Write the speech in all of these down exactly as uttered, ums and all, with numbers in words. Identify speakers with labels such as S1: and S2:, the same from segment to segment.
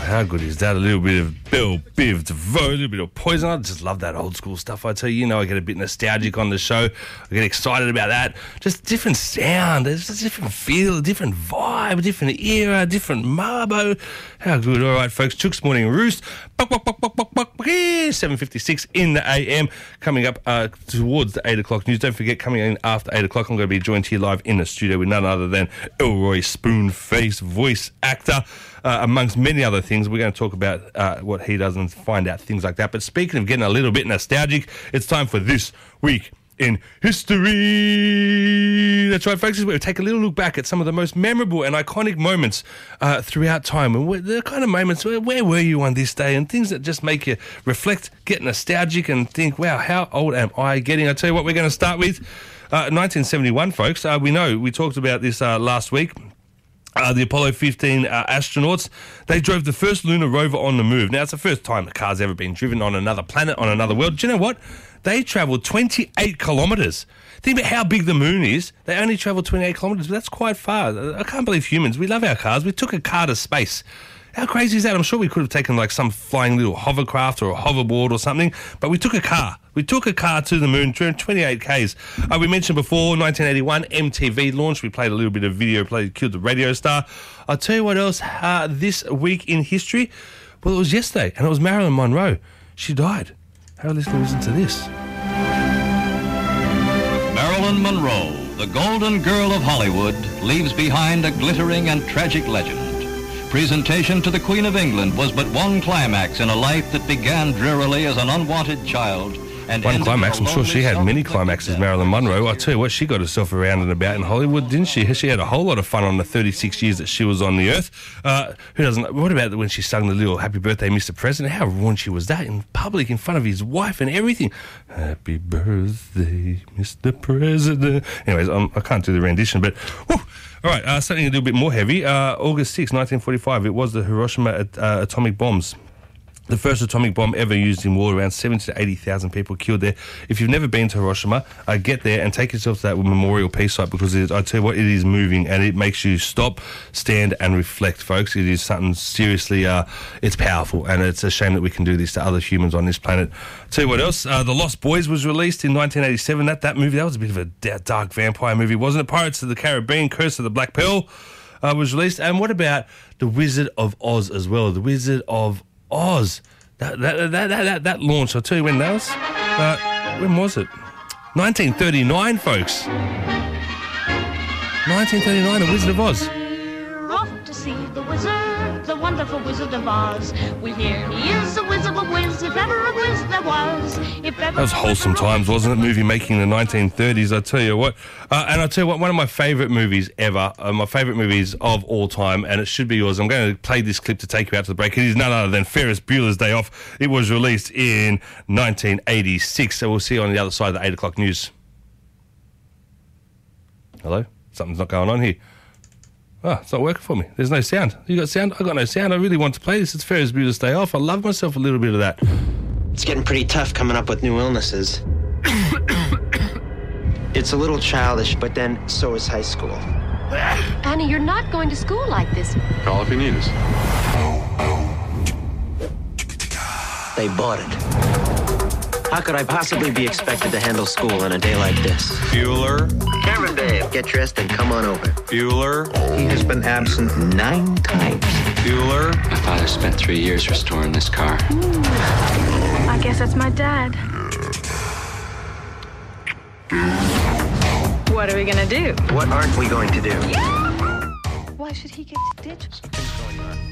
S1: how good is that? A little bit of Bill Biv DeVoe, a little bit of Poison. I just love that old school stuff. I tell you, you know, I get a bit nostalgic on the show. I get excited about that. Just different sound. There's a different feel, a different vibe, a different era, a different marbo. How good. All right, folks. Chook's Morning Roost. seven fifty-six in the A M. Coming up uh, towards the eight o'clock news. Don't forget, coming in after eight o'clock, I'm going to be joined here live in the studio with none other than Elroy Spoonface, voice actor. Uh, amongst many other things, we're going to talk about uh, what he does and find out things like that. But speaking of getting a little bit nostalgic, it's time for This Week in History. That's right, folks. We'll take a little look back at some of the most memorable and iconic moments uh, throughout time. And the kind of moments, where, where were you on this day? And things that just make you reflect, get nostalgic and think, wow, how old am I getting? I'll tell you what we're going to start with. Uh, nineteen seventy-one, folks. Uh, we know, we talked about this uh, last week. Uh, the Apollo fifteen uh, astronauts, they drove the first lunar rover on the move. Now, it's the first time the car's ever been driven on another planet, on another world. Do you know what? They travelled twenty-eight kilometres. Think about how big the moon is. They only travelled twenty-eight kilometres, but that's quite far. I can't believe humans, we love our cars. We took a car to space. How crazy is that? I'm sure we could have taken like some flying little hovercraft or a hoverboard or something, but we took a car. We took a car to the moon, twenty-eight kays. Uh, we mentioned before, nineteen eighty-one, M T V launched. We played a little bit of video, played Killed the Radio Star. I'll tell you what else, uh, this week in history. Well, it was yesterday, and it was Marilyn Monroe. She died. Have a listen, listen to this.
S2: Marilyn Monroe, the golden girl of Hollywood, leaves behind a glittering and tragic legend. Presentation to the Queen of England was but one climax in a life that began drearily as an unwanted child. And
S1: one climax. I'm sure she had many climaxes, Marilyn Monroe. I tell you what, she got herself around and about in Hollywood, didn't she? She had a whole lot of fun on the thirty-six years that she was on the earth. Uh, who doesn't? What about when she sung the little Happy Birthday, Mister President? How raunchy was that in public, in front of his wife and everything? Happy birthday, Mister President. Anyways, um, I can't do the rendition, but whew. All right, uh, something a little bit more heavy. Uh, August sixth, nineteen forty-five, it was the Hiroshima uh, atomic bombs. The first atomic bomb ever used in war, around seventy to eighty thousand people killed there. If you've never been to Hiroshima, uh, get there and take yourself to that memorial peace site, because it is, I tell you what, it is moving and it makes you stop, stand and reflect, folks. It is something seriously, uh, it's powerful, and it's a shame that we can do this to other humans on this planet. Tell you what else, uh, The Lost Boys was released in nineteen eighty-seven. That, that movie, that was a bit of a dark vampire movie, wasn't it? Pirates of the Caribbean, Curse of the Black Pearl uh, was released. And what about The Wizard of Oz as well? The Wizard of Oz. That that, that, that, that launched, I'll tell you when that was. Uh, when was it? nineteen thirty-nine, folks. nineteen thirty-nine, The Wizard of Oz.
S3: We're off to see the wizard, the wonderful Wizard of Oz. We hear he is a whiz of a whiz, if ever a whiz there was. If ever
S1: that was wholesome times, wasn't it? Movie making in the nineteen thirties, I tell you what. Uh, and I'll tell you what, one of my favourite movies ever, uh, my favourite movies of all time, and it should be yours. I'm going to play this clip to take you out to the break. It is none other than Ferris Bueller's Day Off. It was released in nineteen eighty-six. So we'll see you on the other side of the eight o'clock news. Hello? Something's not going on here. Oh, it's not working for me. There's no sound. You got sound? I got no sound. I really want to play this. It's Ferris Bueller's Day Off. I love myself a little bit of that.
S4: It's getting pretty tough coming up with new illnesses. It's a little childish, but then so is high school.
S5: Annie, you're not going to school like this.
S6: Call if you need us.
S4: They bought it. How could I possibly be expected to handle school on a day like this?
S6: Bueller.
S4: Cameron, Dave, get dressed and come on over.
S6: Bueller.
S4: He has been absent nine times.
S6: Bueller.
S7: My father spent three years restoring this car.
S5: Ooh. I guess that's my dad. What are we gonna do?
S4: What aren't we going to do?
S5: Why should he get stitched?
S4: Something's going on.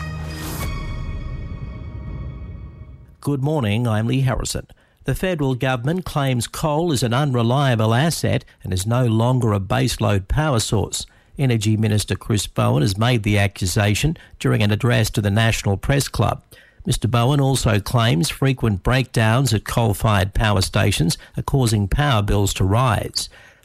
S8: Good morning, I'm Lee Harrison. The federal government claims coal is an unreliable asset and is no longer a baseload power source. Energy Minister Chris Bowen has made the accusation during an address to the National Press Club. Mister Bowen also claims frequent breakdowns at coal-fired power stations are causing power bills to rise.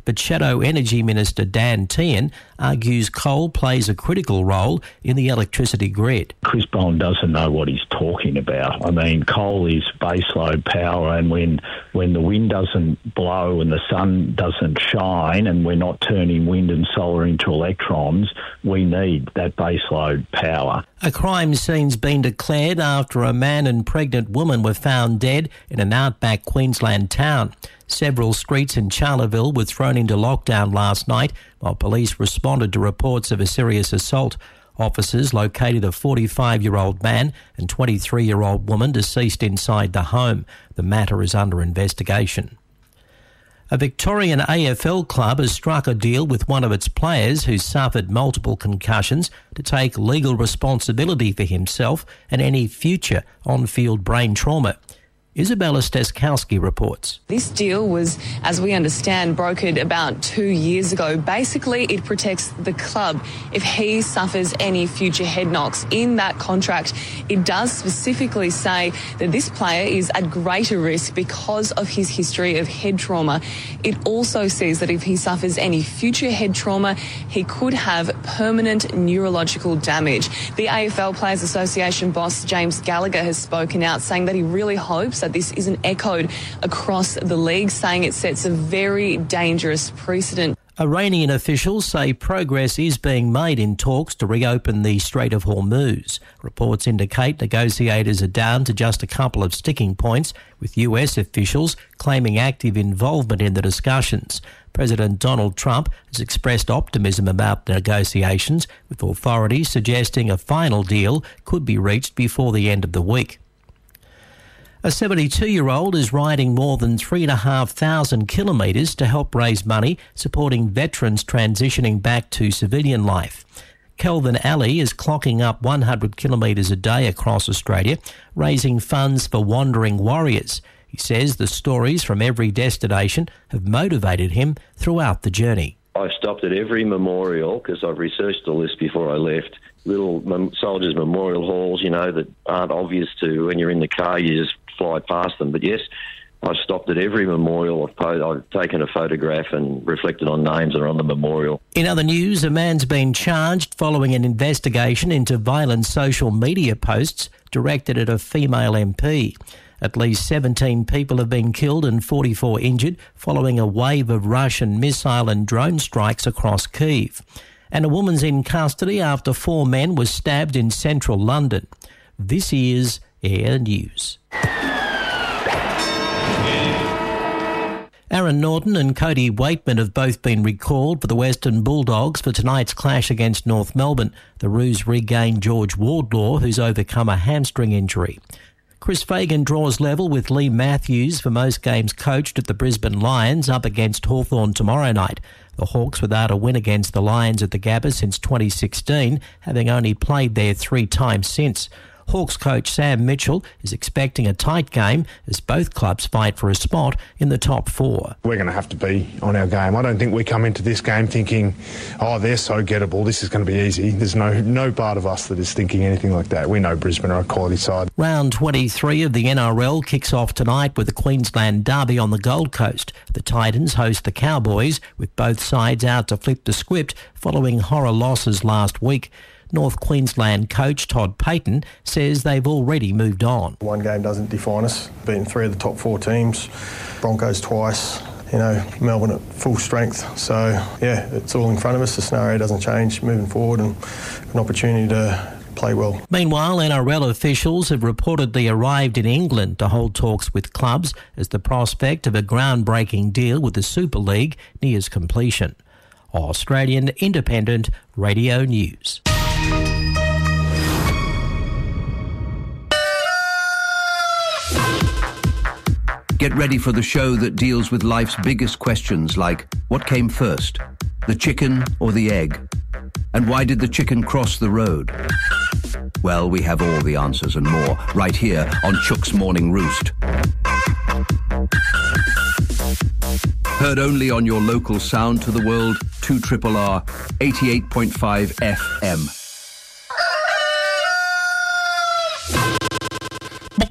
S8: but Shadow Energy Minister Dan Tehan argues coal plays a critical role in the electricity grid.
S6: Chris Bowen doesn't know what he's talking about. I mean, coal is baseload power, and when when the wind doesn't blow and the sun doesn't shine and we're not turning wind and solar into electrons, we need that baseload power.
S8: A crime scene's been declared after a man and pregnant woman were found dead in an outback Queensland town. Several streets in Charleville were thrown into lockdown last night while police responded to reports of a serious assault. Officers located a forty-five-year-old man and twenty-three-year-old woman deceased inside the home. The matter is under investigation. A Victorian A F L club has struck a deal with one of its players who suffered multiple concussions to take legal responsibility for himself and any future on-field brain trauma. Isabella Steskowski reports.
S9: This deal was, as we understand, brokered about two years ago. Basically, it protects the club if he suffers any future head knocks. In that contract, it does specifically say that this player is at greater risk because of his history of head trauma. It also says that if he suffers any future head trauma, he could have permanent neurological damage. The A F L Players Association boss, James Gallagher, has spoken out saying that he really hopes that this isn't echoed across the league, saying it sets a very dangerous precedent.
S8: Iranian officials say progress is being made in talks to reopen the Strait of Hormuz. Reports indicate negotiators are down to just a couple of sticking points, with U S officials claiming active involvement in the discussions. President Donald Trump has expressed optimism about the negotiations, with authorities suggesting a final deal could be reached before the end of the week. A seventy-two-year-old is riding more than three thousand five hundred kilometres to help raise money supporting veterans transitioning back to civilian life. Kelvin Ali is clocking up one hundred kilometres a day across Australia, raising funds for wandering warriors. He says the stories from every destination have motivated him throughout the journey.
S10: I stopped at every memorial because I've researched the list before I left. Little mem- soldiers' memorial halls, you know, that aren't obvious to when you're in the car, you just fly past them. But yes, I've stopped at every memorial. I've, po- I've taken a photograph and reflected on names that are on the memorial.
S8: In other news, a man's been charged following an investigation into violent social media posts directed at a female M P. At least seventeen people have been killed and forty-four injured following a wave of Russian missile and drone strikes across Kyiv. And a woman's in custody after four men were stabbed in central London. This is Air News. Aaron Norton and Cody Waitman have both been recalled for the Western Bulldogs for tonight's clash against North Melbourne. The Roos regained George Wardlaw, who's overcome a hamstring injury. Chris Fagan draws level with Lee Matthews for most games coached at the Brisbane Lions up against Hawthorn tomorrow night. The Hawks without a win against the Lions at the Gabba since twenty sixteen, having only played there three times since. Hawks coach Sam Mitchell is expecting a tight game as both clubs fight for a spot in the top four.
S11: We're going to have to be on our game. I don't think we come into this game thinking, oh, they're so gettable, this is going to be easy. There's no no part of us that is thinking anything like that. We know Brisbane are a quality side.
S8: Round twenty-three of the N R L kicks off tonight with the Queensland Derby on the Gold Coast. The Titans host the Cowboys, with both sides out to flip the script following horror losses last week. North Queensland coach Todd Payton says they've already moved on.
S12: One game doesn't define us. Beaten three of the top four teams, Broncos twice, you know, Melbourne at full strength. So, yeah, it's all in front of us. The scenario doesn't change moving forward, and an opportunity to play well.
S8: Meanwhile, N R L officials have reportedly arrived in England to hold talks with clubs as the prospect of a groundbreaking deal with the Super League nears completion. Australian Independent Radio News.
S13: Get ready for the show that deals with life's biggest questions like, what came first, the chicken or the egg? And why did the chicken cross the road? Well, we have all the answers and more right here on Chuck's Morning Roost. Heard only on your local sound to the world, two R R R, eighty-eight point five F M.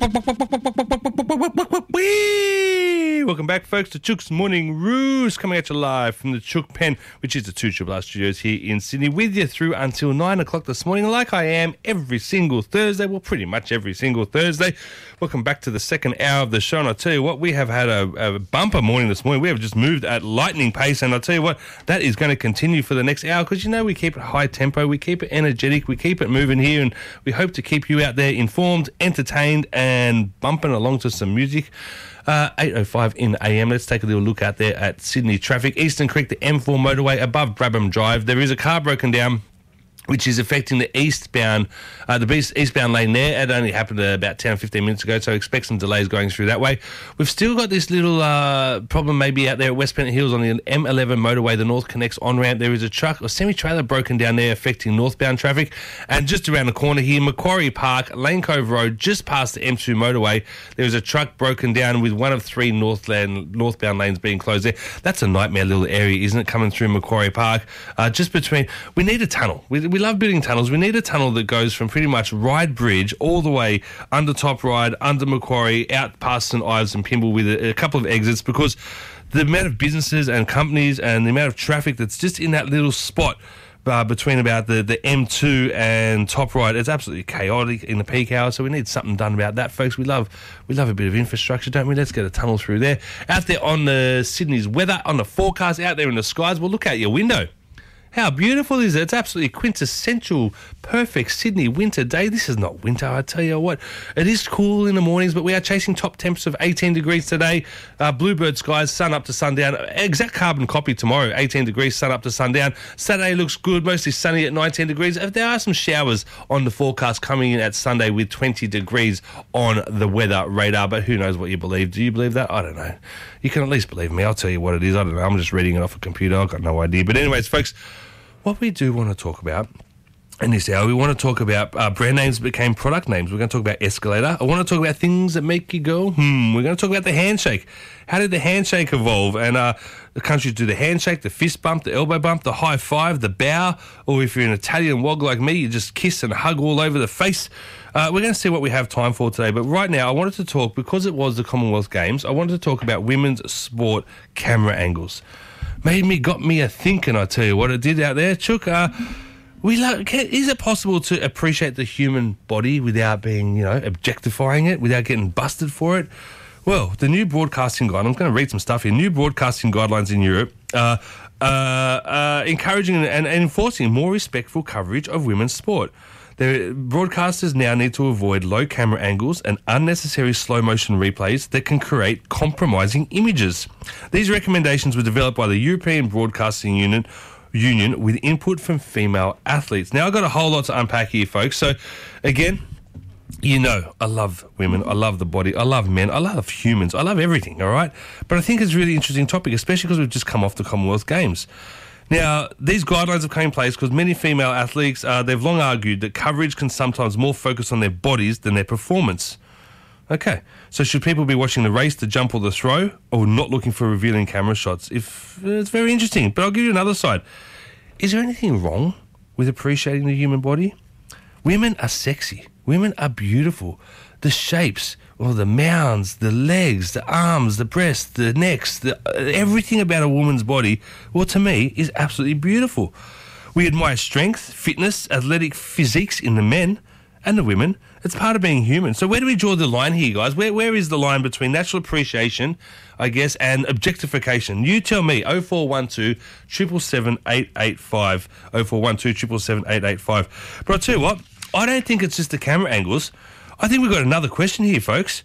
S1: Welcome back, folks, to Chook's Morning Roost, coming at you live from the Chook Pen, which is the two Triple R studios here in Sydney, with you through until nine o'clock this morning, like I am every single Thursday, well, pretty much every single Thursday. Welcome back to the second hour of the show, and I'll tell you what, we have had a, a bumper morning this morning. We have just moved at lightning pace, and I'll tell you what, that is going to continue for the next hour, because, you know, we keep it high tempo, we keep it energetic, we keep it moving here, and we hope to keep you out there informed, entertained, and bumping along to some music. Uh, eight oh five in A M. Let's take a little look out there at Sydney traffic. Eastern Creek, the M four motorway above Brabham Drive. There is a car broken down, which is affecting the eastbound, uh, the east, eastbound lane there. It only happened uh, about ten or fifteen minutes ago, so expect some delays going through that way. We've still got this little uh, problem maybe out there at West Pennant Hills on the M eleven motorway, the North Connects on-ramp. There is a truck or semi-trailer broken down there affecting northbound traffic. And just around the corner here, Macquarie Park, Lane Cove Road, just past the M two motorway, there is a truck broken down with one of three northland, northbound lanes being closed there. That's a nightmare little area, isn't it, coming through Macquarie Park? Uh, just between... We need a tunnel. We, we love building tunnels. We need a tunnel that goes from pretty much Ryde Bridge all the way under Top Ryde, under Macquarie, out past St Ives and Pymble with a, a couple of exits, because the amount of businesses and companies and the amount of traffic that's just in that little spot uh, between about the, the M two and Top Ryde, it's absolutely chaotic in the peak hour, so we need something done about that, folks. We love we love a bit of infrastructure, don't we? Let's get a tunnel through there. Out there on the Sydney's weather, on the forecast, out there in the skies, well, look out your window. How beautiful is it? It's absolutely quintessential, perfect Sydney winter day. This is not winter, I tell you what. It is cool in the mornings, but we are chasing top temps of eighteen degrees today. Uh, bluebird skies, sun up to sundown. Exact carbon copy tomorrow, eighteen degrees, sun up to sundown. Saturday looks good, mostly sunny at nineteen degrees. There are some showers on the forecast coming in at Sunday with twenty degrees on the weather radar, but who knows what you believe. Do you believe that? I don't know. You can at least believe me. I'll tell you what it is. I don't know. I'm just reading it off a computer. I've got no idea. But anyways, folks, what we do want to talk about in this hour, we want to talk about uh, brand names that became product names. We're going to talk about Escalator. I want to talk about things that make you go, hmm. We're going to talk about the handshake. How did the handshake evolve? And uh, the countries do the handshake, the fist bump, the elbow bump, the high five, the bow, or if you're an Italian wog like me, you just kiss and hug all over the face. Uh, we're going to see what we have time for today. But right now, I wanted to talk, because it was the Commonwealth Games, I wanted to talk about women's sport camera angles. Made me, got me a thinking, I tell you what it did out there, Chook. Uh, we love, can, is it possible to appreciate the human body without being, you know, objectifying it, without getting busted for it? Well, the new broadcasting guide, I'm going to read some stuff here, new broadcasting guidelines in Europe, uh, uh, uh, encouraging and, and enforcing more respectful coverage of women's sport. The broadcasters now need to avoid low camera angles and unnecessary slow-motion replays that can create compromising images. These recommendations were developed by the European Broadcasting Union, Union with input from female athletes. Now, I've got a whole lot to unpack here, folks. So, again, you know, I love women, I love the body, I love men, I love humans, I love everything, all right? But I think it's a really interesting topic, especially because we've just come off the Commonwealth Games. Now, these guidelines have come in place because many female athletes, uh, they've long argued that coverage can sometimes more focus on their bodies than their performance. Okay, so should people be watching the race, the jump or the throw, or not looking for revealing camera shots? If it's very interesting, but I'll give you another side. Is there anything wrong with appreciating the human body? Women are sexy. Women are beautiful. The shapes, or the mounds, the legs, the arms, the breasts, the necks, the, uh, everything about a woman's body, well, to me, is absolutely beautiful. We admire strength, fitness, athletic physiques in the men and the women. It's part of being human. So where do we draw the line here, guys? Where Where is the line between natural appreciation, I guess, and objectification? You tell me. oh four one two, seven seven seven, eight eight five. oh four one two, seven seven seven, eight eight five. But I'll tell you what, I don't think it's just the camera angles. I think we've got another question here, folks.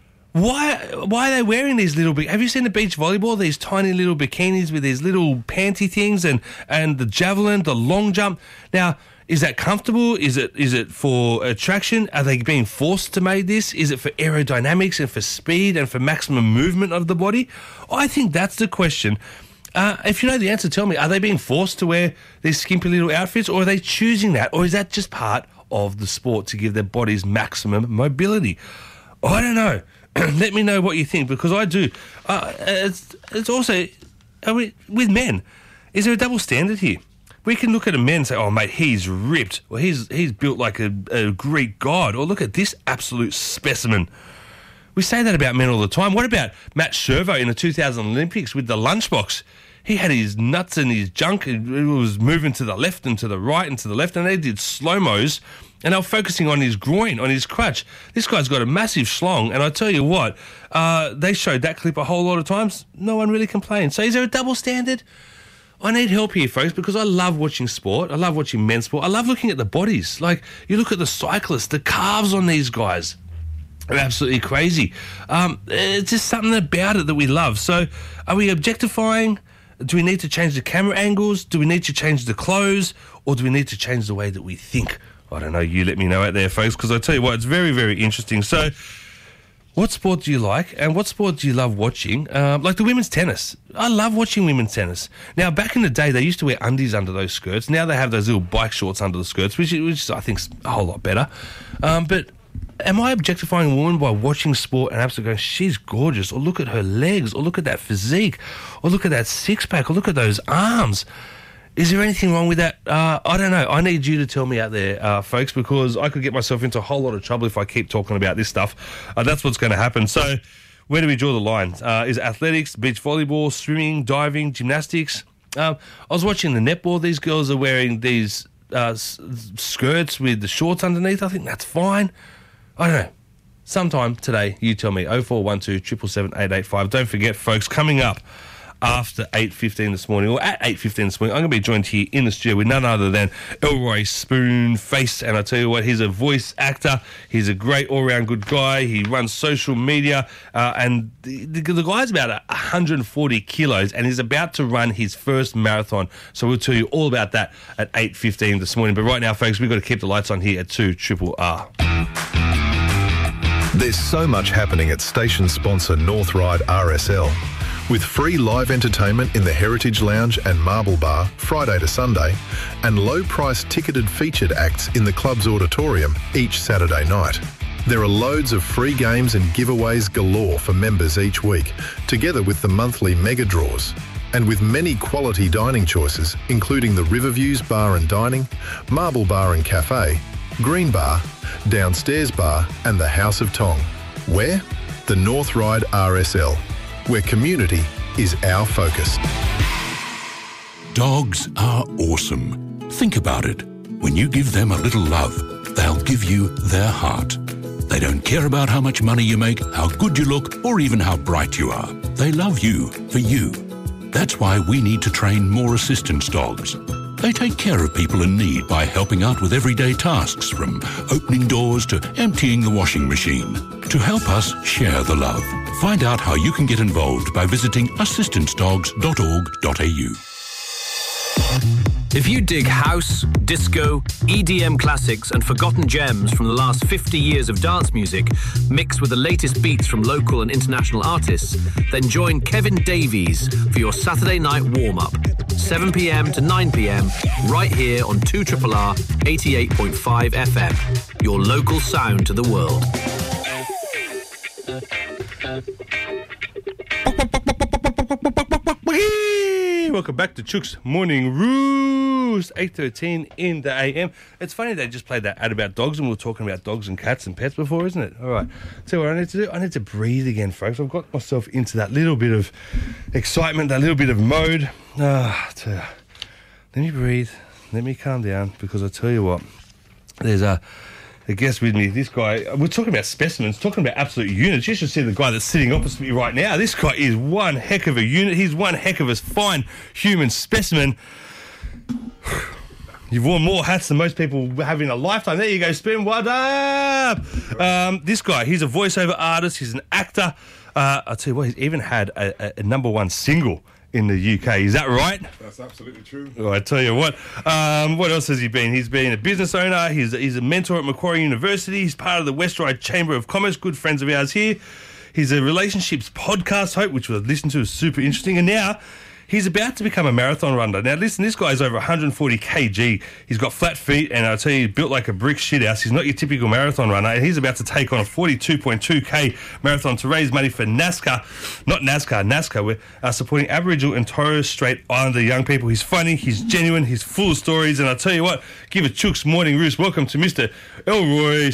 S1: Why why are they wearing these little... Have you seen the beach volleyball? These tiny little bikinis with these little panty things and, and the javelin, the long jump. Now, is that comfortable? Is it is it for attraction? Are they being forced to make this? Is it for aerodynamics and for speed and for maximum movement of the body? I think that's the question. Uh, if you know the answer, tell me. Are they being forced to wear these skimpy little outfits, or are they choosing that? Or is that just part of the sport to give their bodies maximum mobility? I don't know. Let me know what you think, because I do. Uh, it's, it's also, are we, with men, is there a double standard here? we can look at a man and say, oh, mate, he's ripped. Or he's, he's built like a, a Greek god. Or look at this absolute specimen. We say that about men all the time. What about Matt Servo in the two thousand Olympics with the lunchbox? He had his nuts and his junk. It was moving to the left and to the right and to the left, and they did slow-mos, and they were focusing on his groin, on his crutch. This guy's got a massive schlong, and I tell you what, uh, they showed that clip a whole lot of times. No one really complained. So is there a double standard? I need help here, folks, because I love watching sport. I love watching men's sport. I love looking at the bodies. Like, you look at the cyclists, the calves on these guys. They're absolutely crazy. Um, it's just something about it that we love. So are we objectifying? Do we need to change the camera angles? Do we need to change the clothes? Or do we need to change the way that we think? I don't know. You let me know out there, folks, because I tell you what, it's very, very interesting. So what sport do you like, and what sport do you love watching? Um, like the women's tennis. I love watching women's tennis. Now, back in the day, they used to wear undies under those skirts. Now they have those little bike shorts under the skirts, which, which I think is a whole lot better. Um, but am I objectifying a woman by watching sport and absolutely going, she's gorgeous, or look at her legs, or look at that physique, or look at that six-pack, or look at those arms? Is there anything wrong with that? Uh, I don't know. I need you to tell me out there, uh, folks, because I could get myself into a whole lot of trouble if I keep talking about this stuff. Uh, that's what's going to happen. So where do we draw the line? Uh, is it athletics, beach volleyball, swimming, diving, gymnastics? Um, I was watching the netball. These girls are wearing these uh, s- skirts with the shorts underneath. I think that's fine. I don't know. Sometime today, you tell me. oh four one two, seven seven seven, eight eight five. Don't forget, folks, coming up after eight fifteen this morning, or at eight fifteen this morning, I'm going to be joined here in the studio with none other than Elroy Spoonface. And I tell you what, he's a voice actor. He's a great all-round good guy. He runs social media. Uh, and the, the, the guy's about one hundred forty kilos, and he's about to run his first marathon. So we'll tell you all about that at eight fifteen this morning. But right now, folks, we've got to keep the lights on here at two Triple R.
S14: There's so much happening at station sponsor North Ryde R S L. With free live entertainment in the Heritage Lounge and Marble Bar Friday to Sunday, and low-priced ticketed featured acts in the club's auditorium each Saturday night. There are loads of free games and giveaways galore for members each week, together with the monthly mega draws. And with many quality dining choices, including the Riverviews Bar and Dining, Marble Bar and Cafe, Green Bar, Downstairs Bar and the House of Tong. Where? The North Ryde R S L, where community is our focus.
S15: Dogs are awesome. Think about it. When you give them a little love, they'll give you their heart. They don't care about how much money you make, how good you look, or even how bright you are. They love you for you. That's why we need to train more assistance dogs. They take care of people in need by helping out with everyday tasks, from opening doors to emptying the washing machine. To help us share the love, find out how you can get involved by visiting assistance dogs dot org dot a u.
S16: If you dig house, disco, E D M classics and forgotten gems from the last fifty years of dance music, mixed with the latest beats from local and international artists, then join Kevin Davies for your Saturday night warm-up, seven p.m. to nine p.m, right here on two R R R eighty-eight point five F M, your local sound to the world.
S1: Welcome back to Chook's Morning Roost, eight thirteen in the A M. It's funny they just played that ad about dogs, and we were talking about dogs and cats and pets before, isn't it? All right. So what I need to do, I need to breathe again, folks. I've got myself into that little bit of excitement, that little bit of mode. Ah, to, let me breathe. Let me calm down, because I tell you what, there's a... a guest with me, this guy, we're talking about specimens, talking about absolute units. You should see the guy that's sitting opposite me right now. This guy is one heck of a unit. He's one heck of a fine human specimen. You've worn more hats than most people have in a lifetime. There you go, Spin. What up? Um, this guy, he's a voiceover artist. He's an actor. Uh, I'll tell you what, he's even had a, a, a number one single in the U K. Is that right?
S17: That's absolutely true.
S1: Well, I tell you what. Um, what else has he been? He's been a business owner. He's, he's a mentor at Macquarie University. He's part of the West Ryde Chamber of Commerce. Good friends of ours here. He's a relationships podcast host, which we've listened to, is super interesting. And now he's about to become a marathon runner. Now, listen, this guy's over one hundred forty kilograms. He's got flat feet, and I'll tell you, built like a brick shithouse. He's not your typical marathon runner, and he's about to take on a forty-two point two K marathon to raise money for NASCAR. Not NASCAR, NASCAR. We're uh, supporting Aboriginal and Torres Strait Islander young people. He's funny, he's genuine, he's full of stories, and I'll tell you what, give a Chooks morning roost. Welcome to Mister Elroy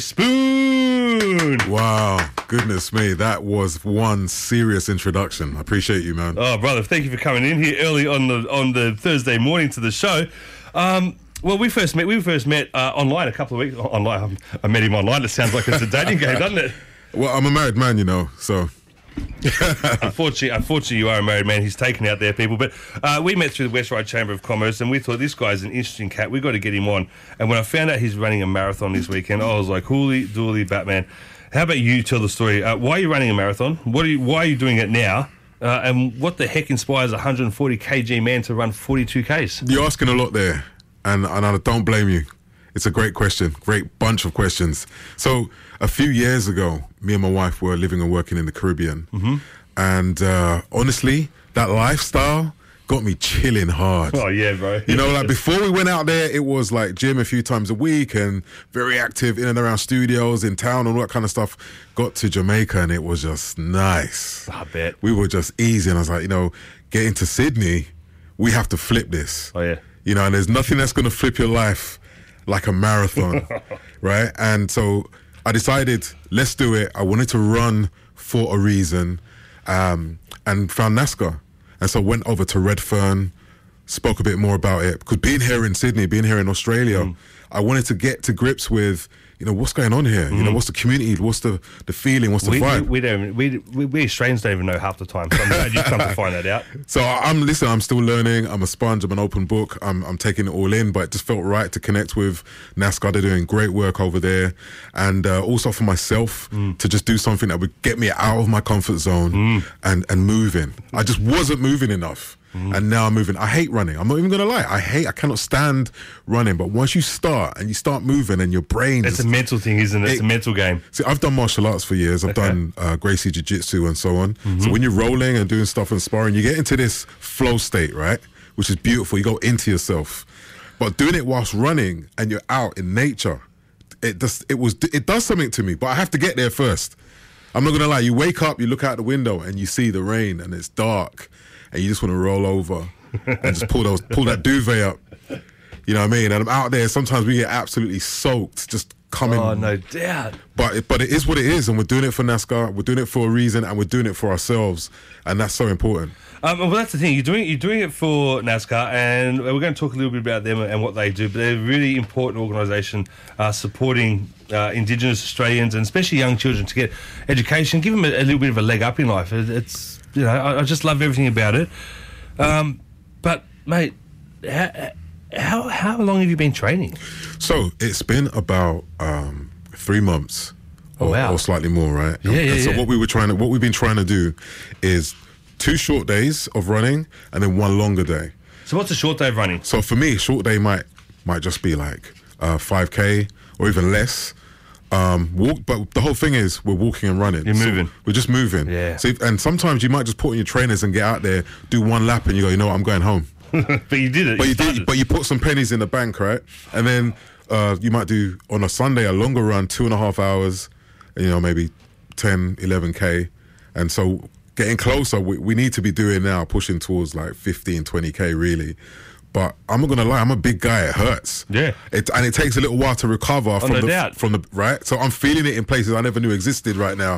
S1: Spoon.
S17: Wow, goodness me, that was one serious introduction. I appreciate you, man.
S1: Oh, brother, thank you for coming in here early on the on the Thursday morning to the show. Um, well, we first met we first met uh, online a couple of weeks online. I met him online. It sounds like it's a dating game, doesn't it?
S17: Well, I'm a married man, you know, so.
S1: unfortunately, unfortunately, you are a married man. He's taken out there, people. But uh, we met through the West Ryde Chamber of Commerce, and we thought this guy's an interesting cat. We've got to get him on. And when I found out he's running a marathon this weekend, I was like, "Holy dooly, Batman!" How about you tell the story? Uh, why are you running a marathon? What are you? Why are you doing it now? Uh, and what the heck inspires a one hundred forty kilogram man to run forty-two Ks?
S17: You're asking a lot there, and and I don't blame you. It's a great question, great bunch of questions. So a few years ago, me and my wife were living and working in the Caribbean.
S1: Mm-hmm.
S17: And uh, honestly, that lifestyle got me chilling hard.
S1: Oh, yeah, bro.
S17: You know, like before we went out there, it was like gym a few times a week and very active in and around studios, in town, and all that kind of stuff. Got to Jamaica and it was just nice.
S1: I bet.
S17: We were just easy. And I was like, you know, getting to Sydney, we have to flip this.
S1: Oh, yeah.
S17: You know, and there's nothing that's going to flip your life like a marathon, right? And so I decided, let's do it. I wanted to run for a reason, um, and found NASCAR. And so went over to Redfern, spoke a bit more about it. Because being here in Sydney, being here in Australia, mm. I wanted to get to grips with, you know, what's going on here? Mm. You know, what's the community? What's the, the feeling? What's the
S1: we,
S17: vibe?
S1: We, we don't. We, we we Australians don't even know half the time. So I'm glad you've come to find that out.
S17: So I'm listen. I'm still learning. I'm a sponge. I'm an open book. I'm I'm taking it all in. But it just felt right to connect with NASCAR. They're doing great work over there, and uh, also for myself mm. to just do something that would get me out of my comfort zone mm. and and moving. I just wasn't moving enough. Mm. And now I'm moving. I hate running. I'm not even going to lie. I hate, I cannot stand running. But once you start and you start moving and your brain...
S1: It's just, a mental thing, isn't it? It's it, a mental game.
S17: See, I've done martial arts for years. I've okay. done uh, Gracie Jiu-Jitsu and so on. Mm-hmm. So when you're rolling and doing stuff and sparring, you get into this flow state, right? Which is beautiful. You go into yourself. But doing it whilst running and you're out in nature, it does, it was, it does something to me. But I have to get there first. I'm not going to lie. You wake up, you look out the window and you see the rain and it's dark. And you just want to roll over and just pull those, pull that duvet up. You know what I mean? And I'm out there. Sometimes we get absolutely soaked, just coming.
S1: Oh, no doubt.
S17: But it, but it is what it is, and we're doing it for NASCAR. We're doing it for a reason, and we're doing it for ourselves, and that's so important.
S1: Um, well, that's the thing. You're doing you're doing it for NASCAR, and we're going to talk a little bit about them and what they do. But they're a really important organisation uh, supporting uh, Indigenous Australians and especially young children to get education, give them a, a little bit of a leg up in life. It, it's You know, I, I just love everything about it. Um, but, mate, how, how how long have you been training?
S17: So it's been about um, three months, or,
S1: oh, wow.
S17: or slightly more, right?
S1: Yeah, yeah,
S17: and so
S1: yeah.
S17: what we were trying to, what we've been trying to do, is two short days of running and then one longer day.
S1: So what's a short day of running?
S17: So for me, short day might might just be like uh, five K or even less. Um, walk, but the whole thing is we're walking and running.
S1: You're moving.
S17: So we're just moving.
S1: Yeah.
S17: So if, and sometimes you might just put on your trainers and get out there, do one lap, and you go, you know what, I'm going home.
S1: But you did it.
S17: But
S1: you,
S17: you did. But you put some pennies in the bank, right? And then uh, you might do on a Sunday a longer run, two and a half hours. You know, maybe ten, eleven K. And so getting closer, we, we need to be doing now, pushing towards like fifteen, twenty K really. But I'm not gonna lie, I'm a big guy. It hurts.
S1: Yeah.
S17: It, and it takes a little while to recover
S1: oh,
S17: from
S1: no
S17: the
S1: doubt.
S17: from the right. So I'm feeling it in places I never knew existed right now.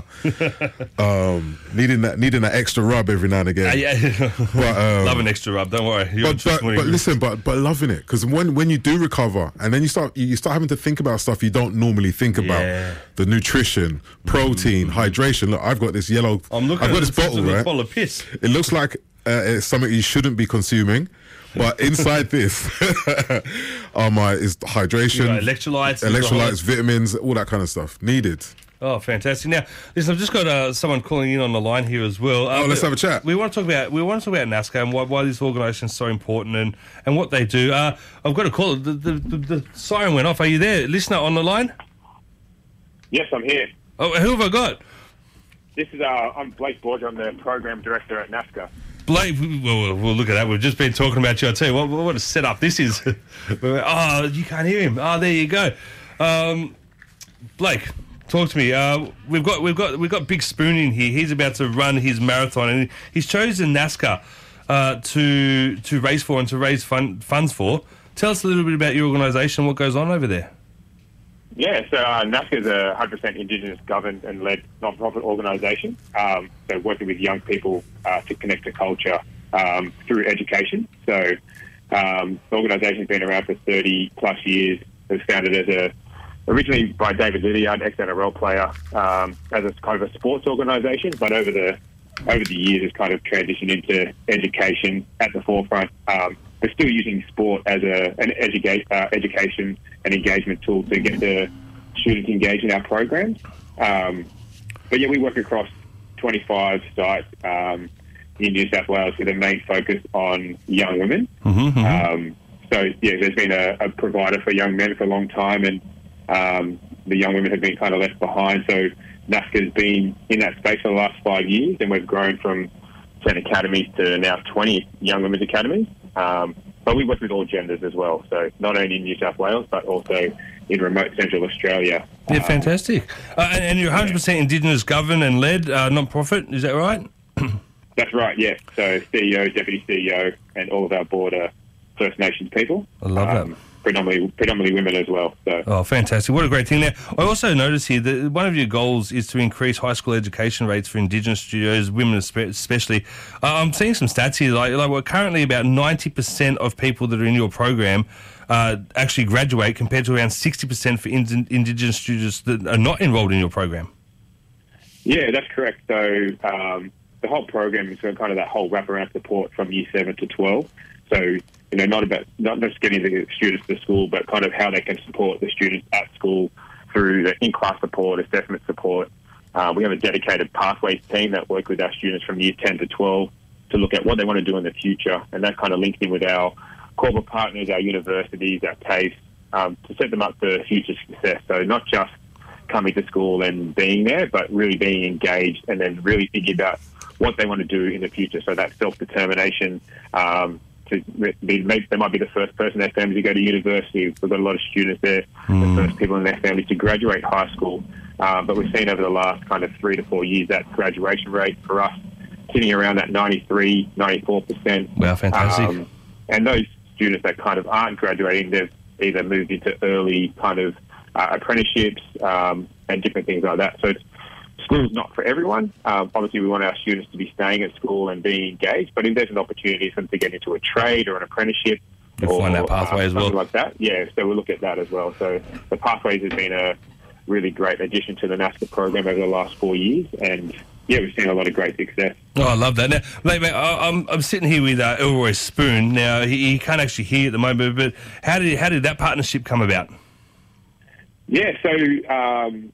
S17: um, needing that needing that extra rub every now and again.
S1: Uh, yeah.
S17: But, um,
S1: love an extra rub. Don't worry. You're
S17: but but, but listen, but but loving it, because when when you do recover and then you start you start having to think about stuff you don't normally think about.
S1: Yeah.
S17: The nutrition, protein, mm-hmm. hydration. Look, I've got this yellow.
S1: I'm looking
S17: I've got
S1: at
S17: this bottle, right?
S1: bottle of piss.
S17: It looks like uh, it's something you shouldn't be consuming. But inside this are my is hydration,
S1: electrolytes,
S17: electrolytes, vitamins, all that kind of stuff needed.
S1: Oh, fantastic! Now, listen, I've just got uh, someone calling in on the line here as well.
S17: Oh,
S1: uh,
S17: let's have a chat.
S1: We want to talk about we want to talk about NASCAR and why, why this organisation is so important and, and what they do. Uh, I've got a call. The, the, the, the siren went off. Are you there, listener on the line?
S18: Yes, I'm here.
S1: Oh, who have I got?
S18: This is uh, I'm Blake Borger. I'm the program director at NASCAR.
S1: Blake, well, we'll look at that. We've just been talking about you. I'll tell you what, what a setup this is. Oh, you can't hear him. Oh, there you go. Um, Blake, talk to me. Uh, we've got we've got we've got Big Spoon in here. He's about to run his marathon, and he's chosen NASCAR uh, to to race for and to raise fund, funds for. Tell us a little bit about your organisation. What goes on over there?
S18: Yeah, so uh, NASCAR is a one hundred percent Indigenous governed and led non-profit organisation. Um, so working with young people uh, to connect to culture um, through education. So um, the organisation has been around for thirty plus years. It was founded as a originally by David Lydiard, ex-N R L player, um, as a kind of a sports organisation, but over the over the years it's kind of transitioned into education at the forefront. Um, we're still using sport as a, an educate, uh, education and engagement tool to get the students engaged in our programs. Um, but yeah, we work across twenty-five sites um, in New South Wales with a main focus on young women.
S1: Mm-hmm, mm-hmm.
S18: Um, so yeah, there's been a, a provider for young men for a long time, and um, the young women have been kind of left behind. So NASCAR's been in that space for the last five years, and we've grown from ten academies to now twenty young women's academies. Um, but we work with all genders as well, so not only in New South Wales, but also in remote central Australia.
S1: Yeah, fantastic. Uh, and, and you're one hundred percent Indigenous governed and led, uh, non-profit, is that right?
S18: That's right, yeah. So C E O, Deputy C E O, and all of our board are First Nations people.
S1: I love
S18: um,
S1: that.
S18: Predominantly, predominantly women as well. So.
S1: Oh, fantastic. What a great thing. Now, I also noticed here that one of your goals is to increase high school education rates for Indigenous studios, women especially. Uh, I'm seeing some stats here. Like, like we're currently about ninety percent of people that are in your program uh, actually graduate, compared to around sixty percent for in- Indigenous students that are not enrolled in your program.
S18: Yeah, that's correct. So um, the whole program is kind of that whole wraparound support from year seven to twelve. So, you know, not about not just getting the students to school, but kind of how they can support the students at school through the in-class support, assessment support. Uh, we have a dedicated pathways team that work with our students from year ten to twelve to look at what they want to do in the future, and that kind of links in with our corporate partners, our universities, our TAFE, um, to set them up for future success. So not just coming to school and being there, but really being engaged and then really thinking about what they want to do in the future. So that self-determination, um, to be, maybe they might be the first person in their family to go to university. We've got a lot of students there, mm. the first people in their family to graduate high school. Um, but we've seen over the last kind of three to four years that graduation rate for us sitting around that ninety-three, ninety-four percent.
S1: Wow, fantastic. Um,
S18: and those students that kind of aren't graduating, they've either moved into early kind of uh, apprenticeships um, and different things like that. So it's, school's not for everyone. Um, obviously, we want our students to be staying at school and being engaged, but if there's an opportunity for them to get into a trade or an apprenticeship,
S1: You'll
S18: or
S1: find that pathway
S18: uh,
S1: as well.
S18: something like that, yeah, so we'll look at that as well. So the pathways has been a really great addition to the NASCAR program over the last four years, and yeah, we've seen a lot of great success.
S1: Oh, I love that. Now, mate, mate, I- I'm I'm sitting here with uh, Elroy Spoon. Now, he, he can't actually hear at the moment, but how did how did that partnership come about?
S18: Yeah, so um,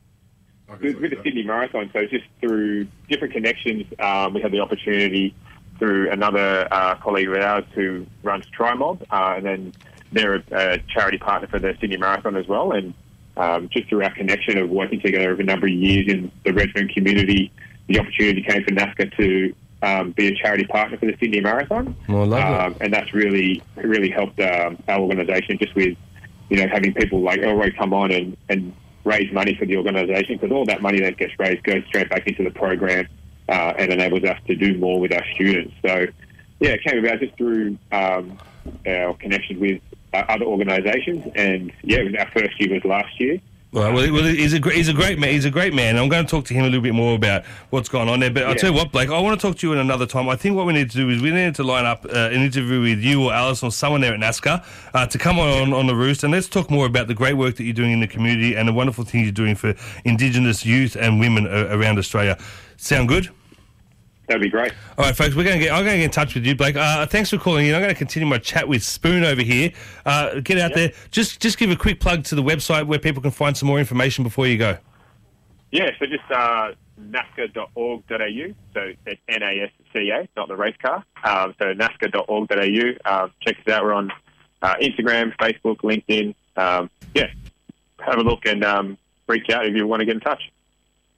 S18: with, with the Sydney Marathon, so just through different connections, um, we had the opportunity through another uh, colleague of ours who runs TriMob, uh, and then they're a, a charity partner for the Sydney Marathon as well, and um, just through our connection of working together over a number of years in the Redfern community, the opportunity came for NASCAR to um, be a charity partner for the Sydney Marathon.
S1: Oh, I love
S18: um,
S1: that.
S18: And that's really really helped um, our organisation just with, you know, having people like Elroy come on and, and raise money for the organisation, because all that money that gets raised goes straight back into the program uh, and enables us to do more with our students. So, yeah, it came about just through um, our connection with uh, other organisations, and yeah, it was our first year was last year.
S1: Well, well, well he's a great, he's a great man. He's a great man. I'm going to talk to him a little bit more about what's going on there. But I'll
S18: Yeah.
S1: tell you what, Blake, I want to talk to you in another time. I think what we need to do is we need to line up uh, an interview with you or Alice or someone there at NASCAR uh, to come on, on the roost, and let's talk more about the great work that you're doing in the community and the wonderful things you're doing for Indigenous youth and women uh, around Australia. Sound good?
S18: That'd be great.
S1: All right, folks, we're going to get. I'm going to get in touch with you, Blake. Uh, thanks for calling in. I'm going to continue my chat with Spoon over here. Uh, get out there. Just, just give a quick plug to the website where people can find some more information before you go.
S18: Yeah, so just uh, nascar dot org dot a u, so it's N A S C A, not the race car. Um, so nascar dot org dot a u. Uh, check us out. We're on uh, Instagram, Facebook, LinkedIn. Um, yeah, have a look and um, reach out if you want to get in touch.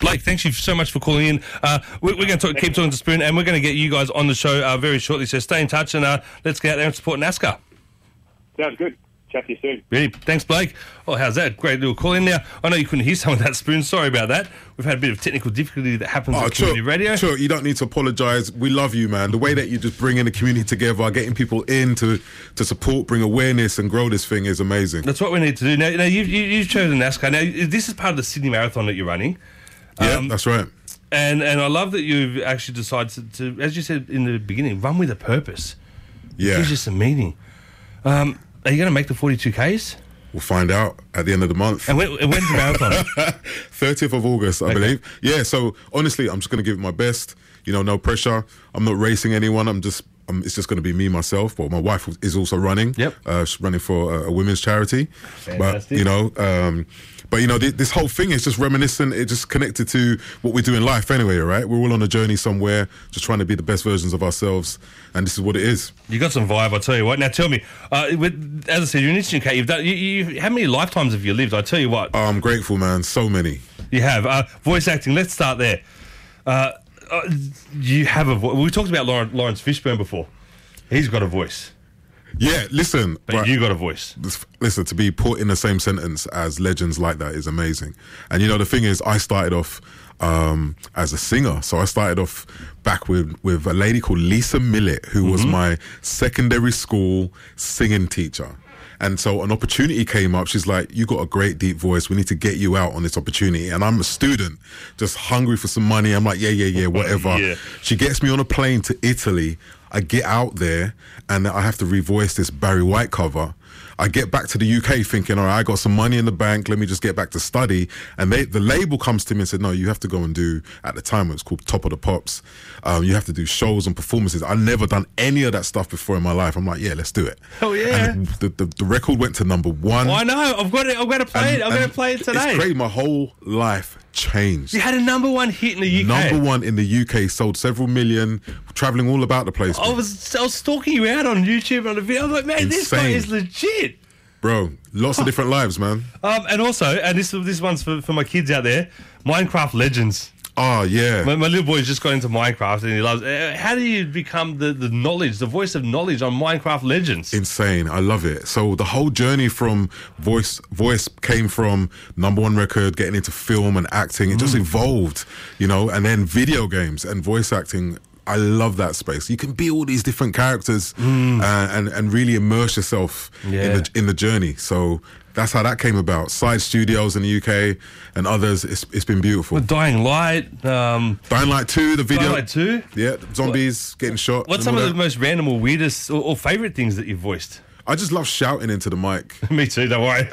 S1: Blake, thanks you so much for calling in. Uh, we're we're going to talk, keep talking to Spoon, and we're going to get you guys on the show uh, very shortly. So stay in touch, and uh, let's get out there and support NASCAR.
S18: Sounds good. Chat to you soon.
S1: Really, thanks, Blake. Oh, how's that? Great little call in there. I know you couldn't hear some of that, Spoon. Sorry about that. We've had a bit of technical difficulty that happens
S17: Oh,
S1: on community
S17: sure,
S1: radio.
S17: Sure, you don't need to apologise. We love you, man. The way that you just bring in the community together, getting people in to, to support, bring awareness and grow this thing is amazing.
S1: That's what we need to do. Now, now you've, you, you've chosen NASCAR. Now, this is part of the Sydney Marathon that you're running.
S17: Yeah,
S1: Um,
S17: that's right.
S1: And and I love that you've actually decided to, to, as you said in the beginning, run with a purpose.
S17: Yeah.
S1: It gives you some meaning. Um, are you going to make the forty-two Ks?
S17: We'll find out at the end of the month.
S1: And when, when's the marathon?
S17: thirtieth of August, I
S1: Okay.
S17: believe. Yeah, so honestly, I'm just going to give it my best. You know, no pressure. I'm not racing anyone. I'm just, I'm, it's just going to be me, myself. But my wife is also running.
S1: Yep.
S17: Uh, she's running for a, a women's charity.
S1: Fantastic.
S17: But, you know, um, but, you know, th- this whole thing is just reminiscent. It's just connected to what we do in life anyway, right? We're all on a journey somewhere, just trying to be the best versions of ourselves. And this is what it is.
S1: You got some vibe, I tell you what. Now tell me, uh, with, as I said, you're an interesting cat. You've done. You, you, how many lifetimes have you lived? I tell you what.
S17: Oh, I'm grateful, man. So many.
S1: You have uh, voice acting. Let's start there. Uh, uh, you have a voice. We talked about Lawrence, Lawrence Fishburne before. He's got a voice.
S17: Yeah, listen.
S1: But
S17: right,
S1: you got a voice.
S17: Listen, to be put in the same sentence as legends like that is amazing. And you know, the thing is, I started off um, as a singer. So I started off back with, with a lady called Lisa Millett, who mm-hmm. was my secondary school singing teacher. And so an opportunity came up. She's like, you got a great deep voice. We need to get you out on this opportunity. And I'm a student, just hungry for some money. I'm like, yeah, yeah, yeah, whatever.
S1: Yeah.
S17: She gets me on a plane to Italy. I get out there and I have to revoice this Barry White cover. I get back to the U K thinking, all right, I got some money in the bank. Let me just get back to study. And they, the label comes to me and said, no, you have to go and do, at the time it was called Top of the Pops. Um, you have to do shows and performances. I've never done any of that stuff before in my life. I'm like, yeah, let's do it.
S1: Oh, yeah.
S17: And the, the, the record went to number one.
S1: Oh, I know. I've got it. I'm going to play
S17: And-
S1: it. I'm going
S17: and
S1: to play it today.
S17: It's crazy. My whole life changed.
S1: You had a number one hit in the U K.
S17: Number one in the U K, sold several million, traveling all about the place.
S1: I was I was stalking you out on YouTube on the video. I'm like, man, this guy
S17: Insane.
S1: is legit.
S17: Bro, lots of different lives, man.
S1: Um, and also, and this this one's for, for my kids out there, Minecraft Legends.
S17: Oh, yeah.
S1: My, my little boy's just got into Minecraft and he loves it. How do you become the, the knowledge, the voice of knowledge on Minecraft Legends?
S17: Insane. I love it. So the whole journey from voice voice came from number one record, getting into film and acting. It just evolved, you know, and then video games and voice acting. I love that space. You can be all these different characters
S1: Mm.
S17: uh, and and really immerse yourself
S1: Yeah.
S17: in the in the journey. So that's how that came about. Side studios in the U K and others. It's it's been beautiful.
S1: With Dying Light. Um,
S17: Dying Light two, the video.
S1: Dying Light two?
S17: Yeah, zombies getting shot.
S1: What's
S17: and
S1: some
S17: all
S1: of the
S17: that.
S1: most random or weirdest or, or favourite things that you've voiced?
S17: I just love shouting into the mic.
S1: Me too, don't worry.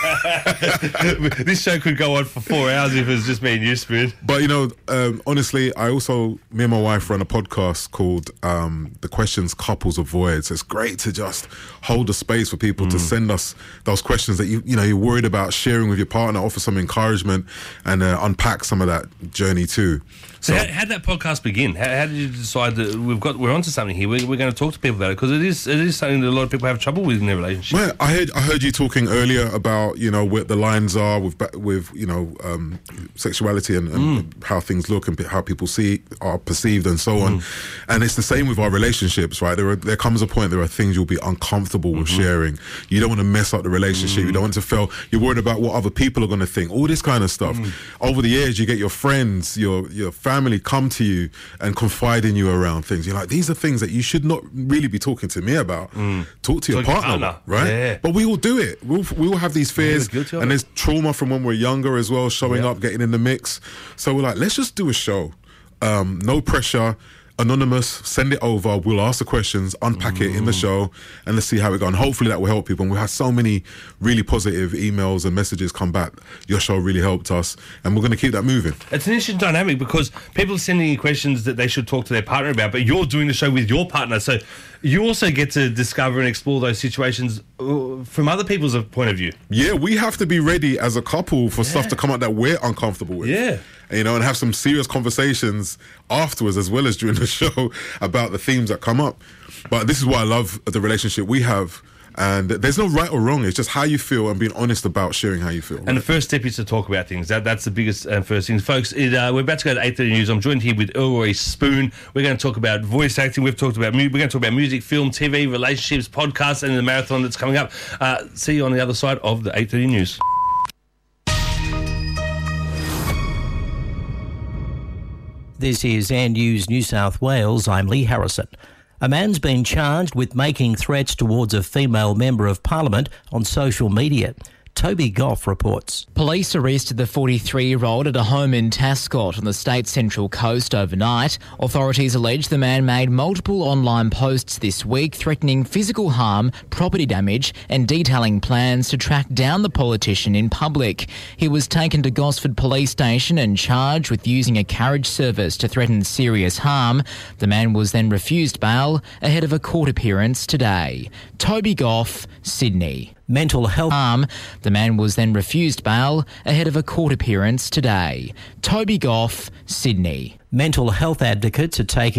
S1: This show could go on for four hours if it was just me and you, Spoon.
S17: But, you know, um, honestly, I also, me and my wife run a podcast called um, The Questions Couples Avoid. So it's great to just hold a space for people to send us those questions that you, you know, you're worried about sharing with your partner, offer some encouragement and uh, unpack some of that journey too.
S1: So, how, how'd that podcast begin? How, how did you decide that we've got we're onto something here? We're, we're going to talk to people about it because it is it is something that a lot of people have trouble with in their relationship.
S17: Well, I heard I heard you talking earlier about, you know, where the lines are with ba- with you know um, sexuality and, and how things look and how people see are perceived and so on. And it's the same with our relationships, right? There are, there comes a point there are things you'll be uncomfortable with sharing. You don't want to mess up the relationship. You don't want to feel you're worried about what other people are going to think. All this kind of stuff. Over the years, you get your friends, your your family come to you and confide in you around things. You're like, these are things that you should not really be talking to me about. Talk to your
S1: Talk to your
S17: partner,
S1: partner.
S17: right?
S1: Yeah.
S17: But we all do it. We all, we all have these fears,
S1: we're guilty of
S17: and
S1: it.
S17: there's trauma from when we're younger as well, showing
S1: Yeah.
S17: up, getting in the mix. So we're like, let's just do a show. Um, no pressure. Anonymous, send it over. We'll ask the questions, unpack it in the show, and let's see how it goes. And hopefully that will help people. And we had so many really positive emails and messages come back. Your show really helped us, and we're going to keep that moving.
S1: It's an interesting dynamic because people are sending you questions that they should talk to their partner about, but you're doing the show with your partner. So you also get to discover and explore those situations uh, from other people's point of view.
S17: Yeah, we have to be ready as a couple for stuff to come out that we're uncomfortable with.
S1: Yeah.
S17: You know, and have some serious conversations afterwards as well as during the show about the themes that come up. But this is why I love the relationship we have. And there's no right or wrong. It's just how you feel and being honest about sharing how you feel.
S1: And the first step is to talk about things. That That's the biggest and first thing. Folks, it, uh, we're about to go to eight thirty News. I'm joined here with Elroy Spoon. We're going to talk about voice acting. We've talked about mu- We're going to talk about music, film, T V, relationships, podcasts, and the marathon that's coming up. Uh, see you on the other side of the eight thirty News.
S8: This is Air News New South Wales. I'm Lee Harrison. A man's been charged with making threats towards a female member of Parliament on social media. Toby Goff reports.
S19: Police arrested the forty-three-year-old at a home in Tascott on the state's central coast overnight. Authorities allege the man made multiple online posts this week threatening physical harm, property damage and detailing plans to track down the politician in public. He was taken to Gosford Police Station and charged with using a carriage service to threaten serious harm. The man was then refused bail ahead of a court appearance today. Toby Goff, Sydney.
S8: Mental health
S19: harm. The man was then refused bail ahead of a court appearance today. Toby Goff, Sydney.
S8: Mental health advocates are taking